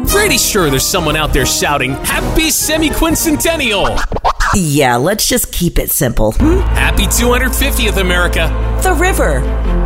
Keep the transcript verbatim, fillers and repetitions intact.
Pretty sure there's someone out there shouting, Happy Semi-Quincentennial! Yeah, let's just keep it simple. Hmm? Happy two hundred fiftieth, America! The river.